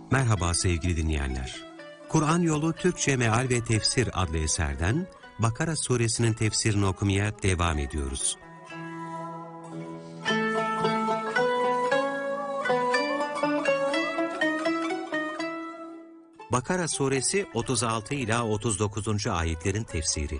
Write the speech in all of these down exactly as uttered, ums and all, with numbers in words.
Merhaba sevgili dinleyenler. Kur'an Yolu Türkçe Meal ve Tefsir adlı eserden Bakara suresinin tefsirini okumaya devam ediyoruz. Bakara suresi otuz altı ila otuz dokuzuncu ayetlerin tefsiri.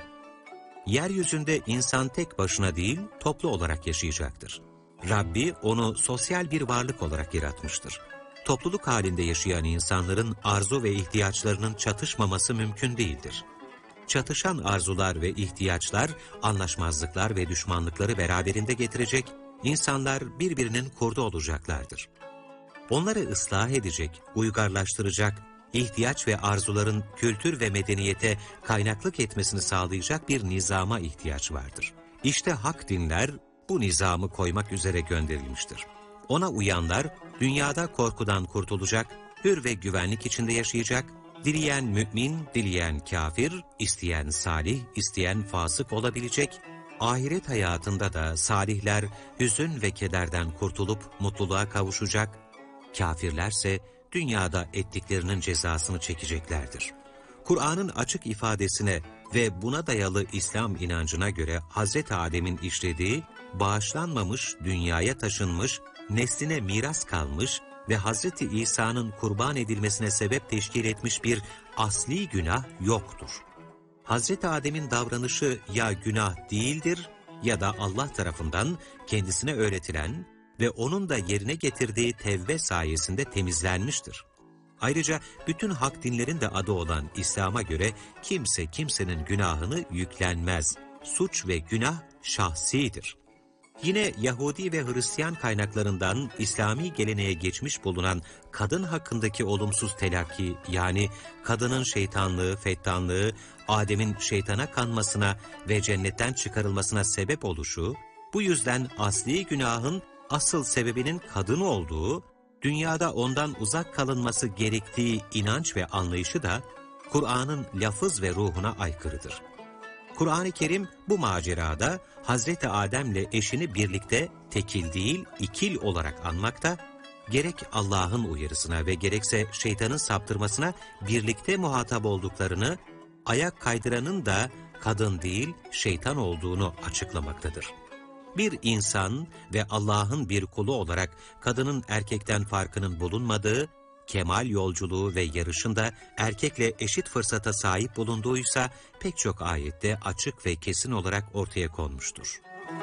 Yeryüzünde insan tek başına değil, toplu olarak yaşayacaktır. Rabbi onu sosyal bir varlık olarak yaratmıştır. Topluluk halinde yaşayan insanların arzu ve ihtiyaçlarının çatışmaması mümkün değildir. Çatışan arzular ve ihtiyaçlar, anlaşmazlıklar ve düşmanlıkları beraberinde getirecek, insanlar birbirinin kurdu olacaklardır. Onları ıslah edecek, uygarlaştıracak, ihtiyaç ve arzuların kültür ve medeniyete kaynaklık etmesini sağlayacak bir nizama ihtiyaç vardır. İşte hak dinler bu nizamı koymak üzere gönderilmiştir. Ona uyanlar dünyada korkudan kurtulacak, hür ve güvenlik içinde yaşayacak, dileyen mümin, dileyen kafir, isteyen salih, isteyen fasık olabilecek, ahiret hayatında da salihler hüzün ve kederden kurtulup mutluluğa kavuşacak, kafirlerse dünyada ettiklerinin cezasını çekeceklerdir. Kur'an'ın açık ifadesine ve buna dayalı İslam inancına göre Hazreti Adem'in işlediği, bağışlanmamış, dünyaya taşınmış, nesline miras kalmış ve Hazreti İsa'nın kurban edilmesine sebep teşkil etmiş bir asli günah yoktur. Hazreti Adem'in davranışı ya günah değildir ya da Allah tarafından kendisine öğretilen ve onun da yerine getirdiği tevbe sayesinde temizlenmiştir. Ayrıca bütün hak dinlerin de adı olan İslam'a göre kimse kimsenin günahını yüklenmez. Suç ve günah şahsidir. Yine Yahudi ve Hristiyan kaynaklarından İslami geleneğe geçmiş bulunan kadın hakkındaki olumsuz telakki, yani kadının şeytanlığı, fettanlığı, Adem'in şeytana kanmasına ve cennetten çıkarılmasına sebep oluşu, bu yüzden asli günahın asıl sebebinin kadın olduğu, dünyada ondan uzak kalınması gerektiği inanç ve anlayışı da Kur'an'ın lafız ve ruhuna aykırıdır. Kur'an-ı Kerim bu macerada Hazreti Adem'le eşini birlikte tekil değil ikil olarak anmakta, gerek Allah'ın uyarısına ve gerekse şeytanın saptırmasına birlikte muhatap olduklarını, ayak kaydıranın da kadın değil şeytan olduğunu açıklamaktadır. Bir insan ve Allah'ın bir kulu olarak kadının erkekten farkının bulunmadığı, kemal yolculuğu ve yarışında erkekle eşit fırsata sahip bulunduğuysa pek çok ayette açık ve kesin olarak ortaya konmuştur.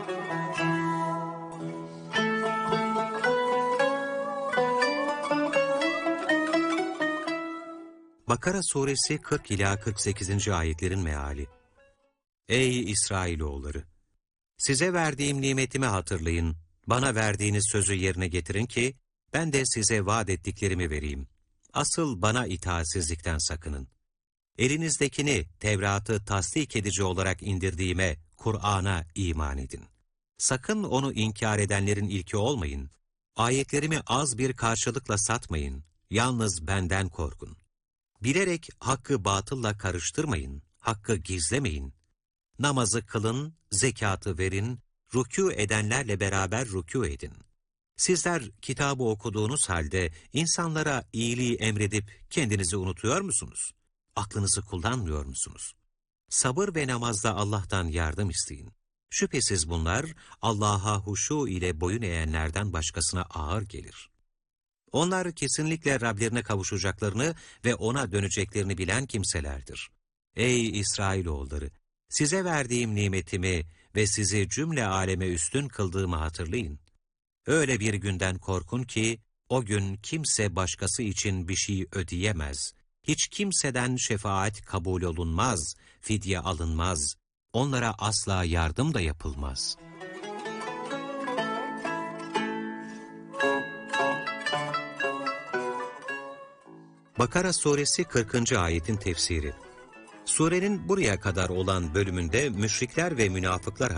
Bakara suresi kırk ila kırk sekizinci ayetlerin meali. Ey İsrailoğulları! Size verdiğim nimetimi hatırlayın, bana verdiğiniz sözü yerine getirin ki, ben de size vaat ettiklerimi vereyim. Asıl bana itaatsizlikten sakının. Elinizdekini, Tevrat'ı tasdik edici olarak indirdiğime, Kur'an'a iman edin. Sakın onu inkar edenlerin ilki olmayın. Ayetlerimi az bir karşılıkla satmayın. Yalnız benden korkun. Bilerek hakkı batılla karıştırmayın. Hakkı gizlemeyin. Namazı kılın, zekatı verin, rükû edenlerle beraber rükû edin. Sizler kitabı okuduğunuz halde insanlara iyiliği emredip kendinizi unutuyor musunuz? Aklınızı kullanmıyor musunuz? Sabır ve namazda Allah'tan yardım isteyin. Şüphesiz bunlar Allah'a huşu ile boyun eğenlerden başkasına ağır gelir. Onlar kesinlikle Rablerine kavuşacaklarını ve ona döneceklerini bilen kimselerdir. Ey İsrailoğulları! Size verdiğim nimetimi ve sizi cümle aleme üstün kıldığımı hatırlayın. Öyle bir günden korkun ki, o gün kimse başkası için bir şey ödeyemez. Hiç kimseden şefaat kabul olunmaz, fidye alınmaz. Onlara asla yardım da yapılmaz. Bakara suresi kırkıncı ayetin tefsiri. Surenin buraya kadar olan bölümünde müşrikler ve münafıklar